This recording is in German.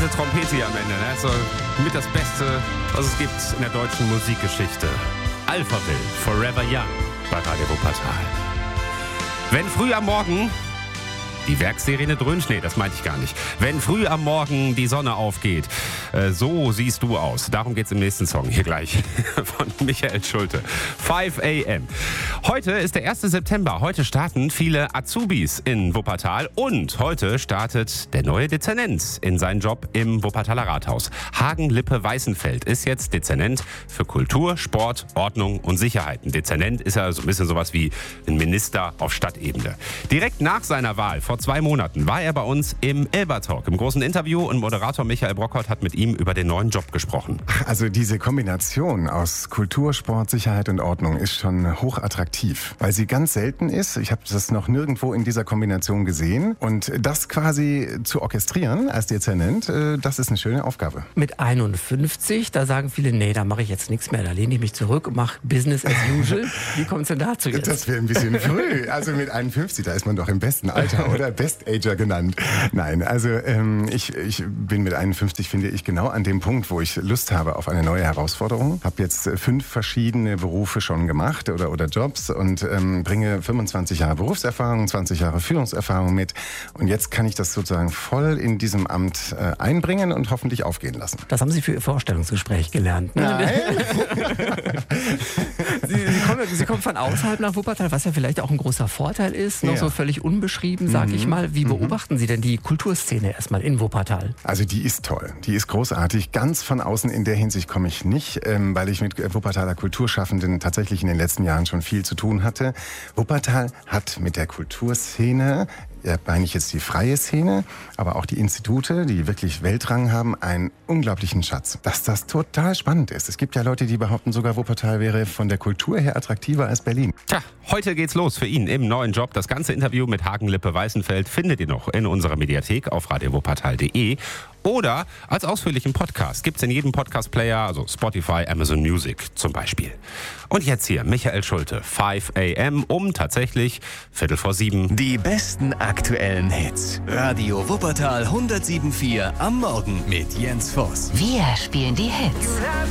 diese Trompete hier am Ende, ne? So mit das Beste, was es gibt in der deutschen Musikgeschichte. Alphaville, Forever Young bei Radio Wuppertal. Wenn früh am Morgen die Werksirene dröhnt, nee, das meinte ich gar nicht. Wenn früh am Morgen die Sonne aufgeht, so siehst du aus. Darum geht's im nächsten Song hier gleich von Michael Schulte. 5 a.m. Heute ist der 1. September. Heute starten viele Azubis in Wuppertal und heute startet der neue Dezernent in seinen Job im Wuppertaler Rathaus. Hagen Lippe-Weißenfeld ist jetzt Dezernent für Kultur, Sport, Ordnung und Sicherheit. Ein Dezernent ist ja so ein bisschen sowas wie ein Minister auf Stadtebene. Direkt nach seiner Wahl vor 2 Monaten war er bei uns im Elba-Talk, im großen Interview, und Moderator Michael Brockhaut hat mit ihm über den neuen Job gesprochen. Also diese Kombination aus Kultur, Sport, Sicherheit und Ordnung ist schon hochattraktiv, weil sie ganz selten ist. Ich habe das noch nirgendwo in dieser Kombination gesehen, und das quasi zu orchestrieren als Dezernent, das ist eine schöne Aufgabe. Mit 51, da sagen viele, nee, da mache ich jetzt nichts mehr, da lehne ich mich zurück und mache Business as usual. Wie kommt es denn dazu jetzt? Das wäre ein bisschen früh. Also mit 51, da ist man doch im besten Alter, oder? Best-Ager genannt. Nein, also ich bin mit 51, finde ich, genau an dem Punkt, wo ich Lust habe auf eine neue Herausforderung. Habe jetzt 5 verschiedene Berufe schon gemacht oder Jobs und bringe 25 Jahre Berufserfahrung, 20 Jahre Führungserfahrung mit. Und jetzt kann ich das sozusagen voll in diesem Amt einbringen und hoffentlich aufgehen lassen. Das haben Sie für Ihr Vorstellungsgespräch gelernt, ne? Nein. Sie kommen von außerhalb nach Wuppertal, was ja vielleicht auch ein großer Vorteil ist, noch so völlig unbeschrieben, sag ich mal. Wie beobachten Sie denn die Kulturszene erstmal in Wuppertal? Also die ist toll, die ist großartig. Ganz von außen in der Hinsicht komme ich nicht, weil ich mit Wuppertaler Kulturschaffenden tatsächlich in den letzten Jahren schon viel zu tun hatte. Wuppertal hat mit der Kulturszene, meine ich jetzt die freie Szene, aber auch die Institute, die wirklich Weltrang haben, einen unglaublichen Schatz. Dass das total spannend ist. Es gibt ja Leute, die behaupten, sogar Wuppertal wäre von der Kultur her attraktiver als Berlin. Tja, heute geht's los für ihn im neuen Job. Das ganze Interview mit Hagen Lippe-Weißenfeld findet ihr noch in unserer Mediathek auf radiowuppertal.de oder als ausführlichen Podcast. Gibt's in jedem Podcast-Player, also Spotify, Amazon Music zum Beispiel. Und jetzt hier Michael Schulte, 5 a.m. um tatsächlich 6:45. Die besten aktuellen Hits. Radio Wuppertal 107.4 am Morgen mit Jens Voss. Wir spielen die Hits.